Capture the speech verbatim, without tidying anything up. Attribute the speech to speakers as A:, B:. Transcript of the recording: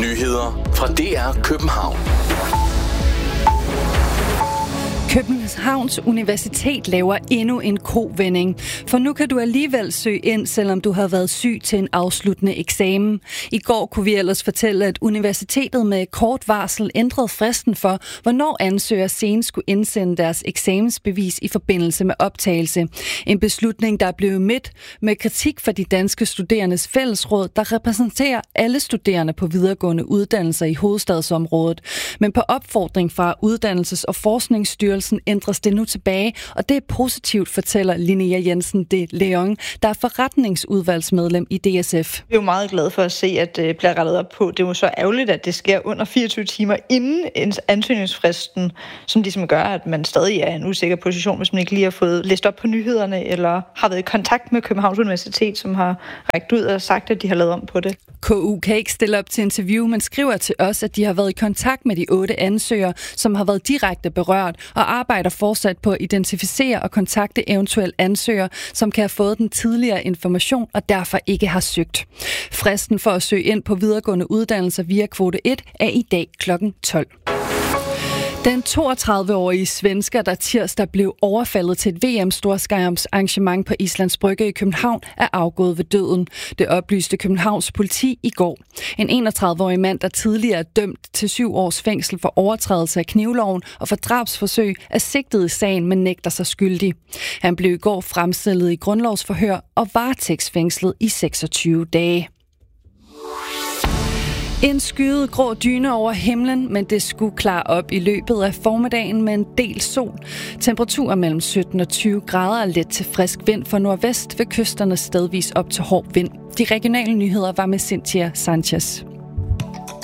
A: Nyheder fra D R København.
B: Københavns Universitet laver endnu en kovending, for nu kan du alligevel søge ind, selvom du har været syg til en afsluttende eksamen. I går kunne vi ellers fortælle, at universitetet med kort varsel ændrede fristen for, hvornår ansøgere senest skulle indsende deres eksamensbevis i forbindelse med optagelse. En beslutning, der blev midt med kritik fra de danske studerendes fællesråd, der repræsenterer alle studerende på videregående uddannelser i hovedstadsområdet. Men på opfordring fra Uddannelses- og Forskningsstyrelsen ændres det nu tilbage, og det er positivt, fortæller Linnea Jensen de Leon, der er forretningsudvalgsmedlem i D S F.
C: Vi er jo meget glade for at se, at det bliver rettet op på. Det er jo så ærgerligt, at det sker under fireogtyve timer inden ansøgningsfristen, som ligesom gør, at man stadig er i en usikker position, hvis man ikke lige har fået læst op på nyhederne, eller har været i kontakt med Københavns Universitet, som har rækket ud og sagt, at de har lavet om på det.
B: K U kan ikke stille op til interview, men skriver til os, at de har været i kontakt med de otte ansøgere, som har været direkte berørt, og arbejder fortsat på at identificere og kontakte eventuelle ansøgere, som kan have fået den tidligere information og derfor ikke har søgt. Fristen for at søge ind på videregående uddannelser via kvote et er i dag klokken tolv. Den toogtredive-årige svensker, der tirsdag blev overfaldet til et V M-storskærmsarrangement på Islands Brygge i København, er afgået ved døden. Det oplyste Københavns politi i går. En enogtredive-årig mand, der tidligere er dømt til syv års fængsel for overtrædelse af knivloven og for drabsforsøg, er sigtet i sagen, men nægter sig skyldig. Han blev i går fremstillet i grundlovsforhør og varetægtsfængslet i seksogtyve dage. En skyet grå dyne over himlen, men det skulle klare op i løbet af formiddagen med en del sol. Temperaturer mellem sytten og tyve grader og let til frisk vind fra nordvest ved kysterne stedvis op til hård vind. De regionale nyheder var med Cynthia Sanchez.